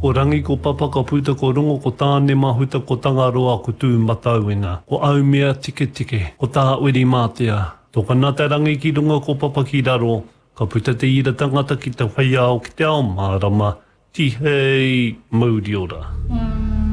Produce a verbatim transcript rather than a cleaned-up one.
Ko rangi ko papa ka puta ko rongo ko tāne mahuta ko tangaroa ko tū matauina. Ko au mea tike tike, ko tā uri mātea. Tō kanata rangi ki runga ko papa ki raro, ka puta te ira tangata ki te whaiao ki te ao mārama, ti hei mauri ora. Mm.